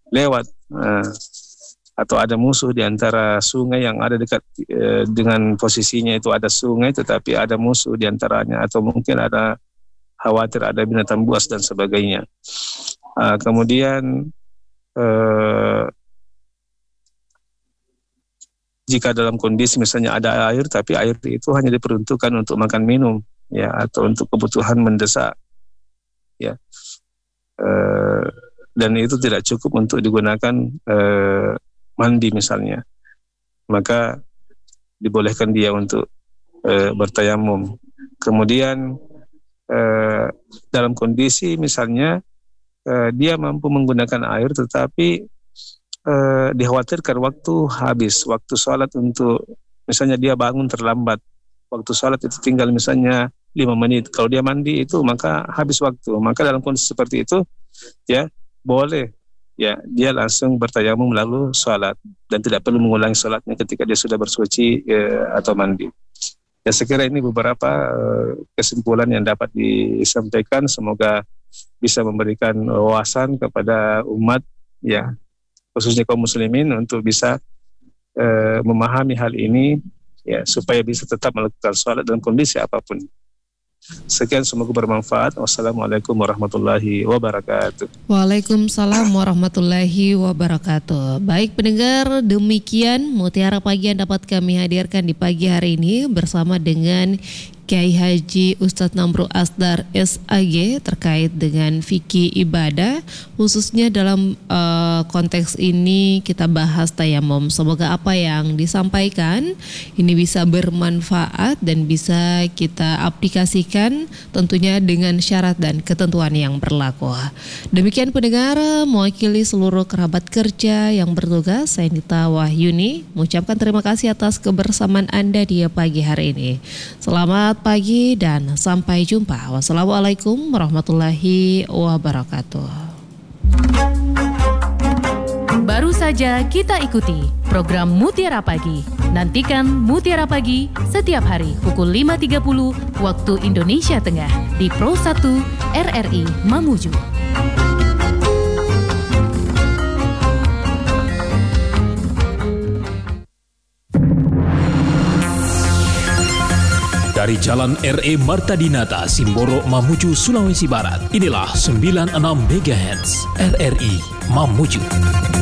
lewat, atau ada musuh di antara sungai yang ada dekat dengan posisinya itu ada sungai, tetapi ada musuh di antaranya, atau mungkin ada khawatir ada binatang buas dan sebagainya. Kemudian jika dalam kondisi misalnya ada air, tapi air itu hanya diperuntukkan untuk makan minum, ya, atau untuk kebutuhan mendesak, ya, dan itu tidak cukup untuk digunakan mandi misalnya, maka dibolehkan dia untuk bertayamum. Kemudian dalam kondisi misalnya dia mampu menggunakan air, tetapi dikhawatirkan waktu habis, waktu sholat untuk, misalnya dia bangun terlambat, waktu sholat itu tinggal misalnya 5 menit, kalau dia mandi itu maka habis waktu, maka dalam kondisi seperti itu, ya, boleh, ya, dia langsung bertayamum lalu sholat, dan tidak perlu mengulangi sholatnya ketika dia sudah bersuci atau mandi. Ya, saya kira ini beberapa kesimpulan yang dapat disampaikan, semoga bisa memberikan wawasan kepada umat, ya, khususnya kaum muslimin, untuk bisa memahami hal ini, ya, supaya bisa tetap melakukan sholat dalam kondisi apapun. Sekian, semoga bermanfaat. Wassalamualaikum warahmatullahi wabarakatuh. Waalaikumsalam warahmatullahi wabarakatuh. Baik pendengar, demikian Mutiara Pagi yang dapat kami hadirkan di pagi hari ini bersama dengan Kiai Haji Ustadz Namru Asdar SAG terkait dengan fikih ibadah, khususnya dalam konteks ini kita bahas tayamum. Semoga apa yang disampaikan ini bisa bermanfaat dan bisa kita aplikasikan tentunya dengan syarat dan ketentuan yang berlaku. Demikian pendengar, mewakili seluruh kerabat kerja yang bertugas, saya Nita Wahyuni mengucapkan terima kasih atas kebersamaan Anda di pagi hari ini. Selamat pagi dan sampai jumpa. Wassalamualaikum warahmatullahi wabarakatuh. Baru saja kita ikuti program Mutiara Pagi. Nantikan Mutiara Pagi setiap hari pukul 5.30 waktu Indonesia Tengah di Pro 1 RRI Mamuju. Dari Jalan RE Marta Dinata, Simboro, Mamuju, Sulawesi Barat. Inilah 96 MHz RRI Mamuju.